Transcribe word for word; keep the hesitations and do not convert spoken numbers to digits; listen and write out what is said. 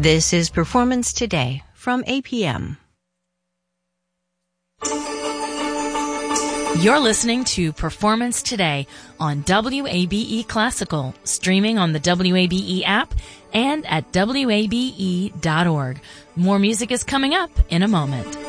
This is Performance Today from A P M. You're listening to Performance Today on W A B E Classical, streaming on the W A B E app and at W A B E dot org. More music is coming up in a moment.